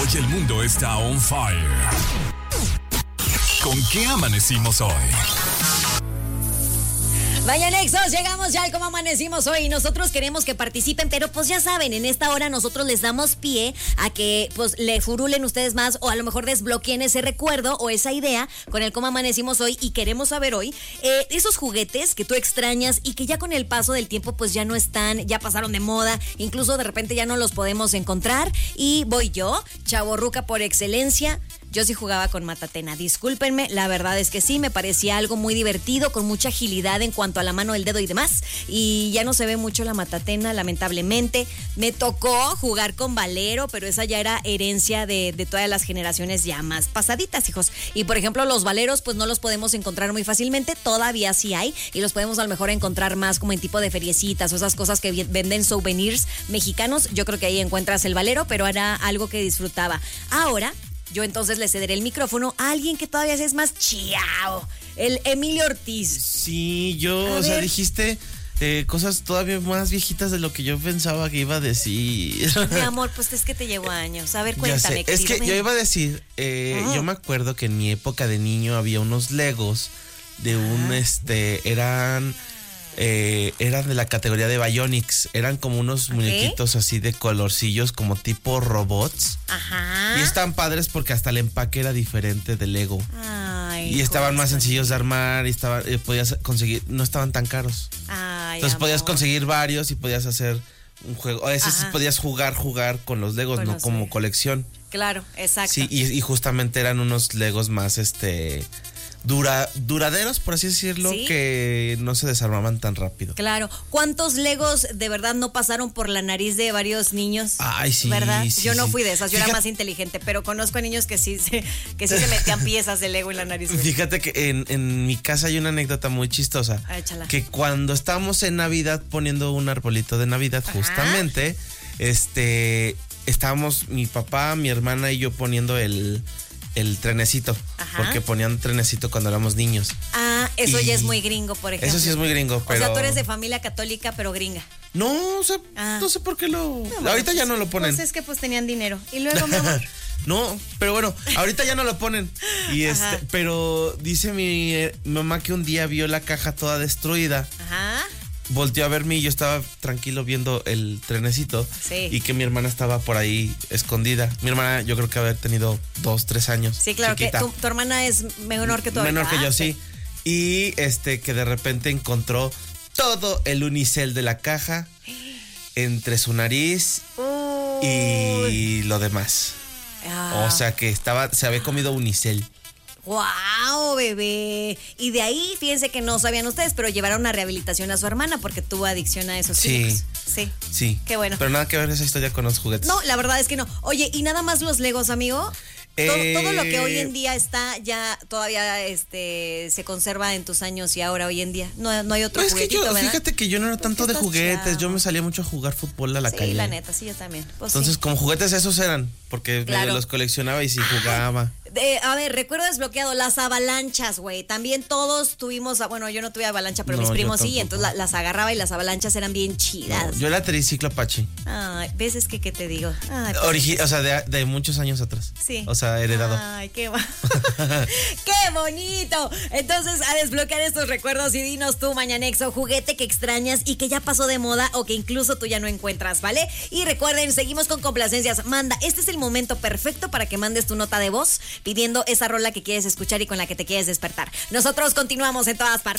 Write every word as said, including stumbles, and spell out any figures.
Hoy el mundo está on fire. ¿Con qué amanecimos hoy? Vaya Nexos, llegamos ya al cómo amanecimos hoy. Nosotros queremos que participen, pero pues ya saben, en esta hora nosotros les damos pie a que pues le furulen ustedes más o a lo mejor desbloqueen ese recuerdo o esa idea con el cómo amanecimos hoy. Y queremos saber hoy eh, esos juguetes que tú extrañas y que ya con el paso del tiempo pues ya no están, ya pasaron de moda, incluso de repente ya no los podemos encontrar. Y voy yo, chavorruca por excelencia. Yo sí jugaba con matatena, discúlpenme, la verdad es que sí, me parecía algo muy divertido, con mucha agilidad en cuanto a la mano, el dedo y demás, y ya no se ve mucho la matatena, lamentablemente. Me tocó jugar con valero, pero esa ya era herencia de, de todas las generaciones ya más pasaditas, hijos. Y por ejemplo, los valeros, pues no los podemos encontrar muy fácilmente, todavía sí hay, y los podemos a lo mejor encontrar más como en tipo de feriecitas o esas cosas que venden souvenirs mexicanos. Yo creo que ahí encuentras el valero, pero era algo que disfrutaba. Ahora, yo entonces le cederé el micrófono a alguien que todavía es más chiao, el Emilio Ortiz. Sí, yo, A o sea, ver. dijiste eh, cosas todavía más viejitas de lo que yo pensaba que iba a decir. Mi amor, pues es que te llevo años. A ver, Ya cuéntame. sé, es que querido. yo iba a decir, eh, Ajá. yo me acuerdo que en mi época de niño había unos Legos de un, Ajá. este, eran... Eh, eran de la categoría de Bionics. Eran como unos Ok. muñequitos así de colorcillos, como tipo robots. Ajá. Y están padres porque hasta el empaque era diferente del Lego. Ay, Y estaban más corazón. sencillos de armar y estaban, eh, podías conseguir, no estaban tan caros. Ay, Entonces podías amor. conseguir varios y podías hacer un juego. A veces sí Ajá. podías jugar, jugar con los Legos, Con no los como Legos. colección. Claro, exacto. Sí, y, y justamente eran unos Legos más, este, dura, duraderos, por así decirlo, Sí. que no se desarmaban tan rápido. Claro. ¿Cuántos Legos de verdad no pasaron por la nariz de varios niños? Ay, sí, ¿Verdad? sí, Yo no sí. fui de esas, yo era Fíjate- más inteligente, pero conozco a niños que sí se, que sí se metían piezas de Lego en la nariz. güey. Fíjate que en, en mi casa hay una anécdota muy chistosa. Ah, échala. Que cuando estábamos en Navidad poniendo un arbolito de Navidad, Ajá. justamente, este, estábamos mi papá, mi hermana y yo poniendo el, el trenecito. Ajá. Porque ponían trenecito cuando éramos niños. Ah, eso Y- ya es muy gringo, por ejemplo. Eso sí es muy gringo, pero... O sea, tú eres de familia católica, pero gringa. No, o sea, Ah. no sé por qué lo... No, bueno, ahorita ya pues- no lo ponen. Pues es que pues tenían dinero. Y luego, mi amor. No, pero bueno, ahorita ya no lo ponen. Y Ajá. este, pero dice mi eh, mamá que un día vio la caja toda destruida. Ajá. Volteó a verme y yo estaba tranquilo viendo el trenecito. Sí. Y que mi hermana estaba por ahí escondida. Mi hermana, yo creo que haber tenido dos, tres años. Sí, claro chiquita. que tu, tu hermana es menor que tú. Menor que ahorita. yo, Ah, sí. Y este, que de repente encontró todo el unicel de la caja entre su nariz Uy. y lo demás. Ah. O sea que estaba, se había comido unicel. ¡Wow, bebé! Y de ahí, fíjense que no sabían ustedes, pero llevaron a rehabilitación a su hermana porque tuvo adicción a esos Sí. químicos. Sí. Sí. Qué bueno. Pero nada que ver esa historia con los juguetes. No, la verdad es que no. Oye, ¿y nada más los Legos, amigo? Todo, Eh, todo lo que hoy en día está ya todavía este se conserva en tus años y ahora hoy en día. No, no hay otro Pues es que juguetito, yo, ¿verdad? fíjate que yo no era tanto de estás juguetes, chavo. yo me salía mucho a jugar fútbol a la sí, calle. la neta, sí, yo también. Pues sí. Entonces, como juguetes esos eran, porque medio Claro. los coleccionaba y sí jugaba. De- a ver, recuerdo desbloqueado las avalanchas, güey. También todos tuvimos, ah, bueno, yo no tuve avalancha, pero No, mis yo primos sí, tampoco. entonces la- las agarraba y las avalanchas eran bien chidas. Yo era triciclo Apache. Ay, ¿ves? Es que, ¿qué te digo? Ay, pues, Origi- o sea, de, de muchos años atrás. sí. O sea, heredado. Ay, qué, bo- qué bonito. Entonces, a desbloquear estos recuerdos y dinos tú, Mañanexo, juguete que extrañas y que ya pasó de moda o que incluso tú ya no encuentras, ¿vale? Y recuerden, seguimos con complacencias. Manda, este es el momento perfecto para que mandes tu nota de voz pidiendo esa rola que quieres escuchar y con la que te quieres despertar. Nosotros continuamos en todas partes.